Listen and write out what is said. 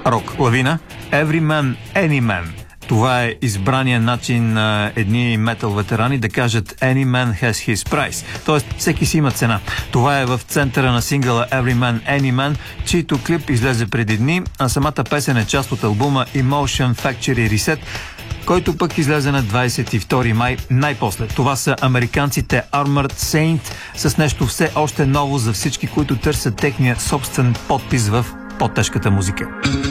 рок лавина. Every man, any man. Това е избрания начин на едни метал ветерани да кажат Any man has his price. Тоест, всеки си има цена. Това е в центъра на сингъла Every man, any man, чийто клип излезе преди дни, а самата песен е част от албума Emotion Factory Reset, който пък излезе на 22 май най-после. Това са американците Armored Saint с нещо все още ново за всички, които търсят техния собствен подпис в по-тежката музика.